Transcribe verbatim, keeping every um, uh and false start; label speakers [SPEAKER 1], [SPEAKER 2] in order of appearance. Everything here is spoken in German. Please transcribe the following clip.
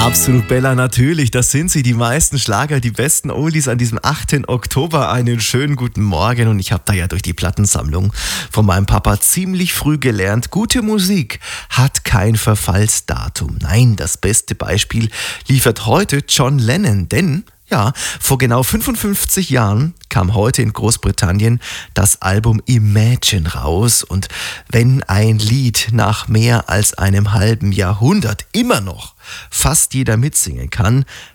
[SPEAKER 1] Absolut, Bella, natürlich, das sind sie, die meisten Schlager, die besten Oldies an diesem achten Oktober. Einen schönen guten Morgen und ich habe da ja durch die Plattensammlung von meinem Papa ziemlich früh gelernt, gute Musik hat kein Verfallsdatum. Nein, das beste Beispiel liefert heute John Lennon, denn ja, vor genau fünfundfünfzig Jahren kam heute in Großbritannien das Album Imagine raus. Und wenn ein Lied nach mehr als einem halben Jahrhundert immer noch fast jeder mitsingen kann,